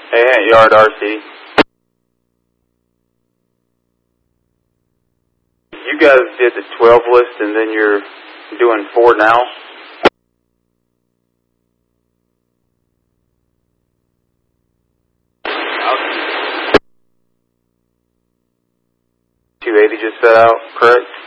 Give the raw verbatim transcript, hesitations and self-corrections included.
Hey, Ant Yard R C. You guys did the twelve list and then you're doing four now? two eighty just set out, correct?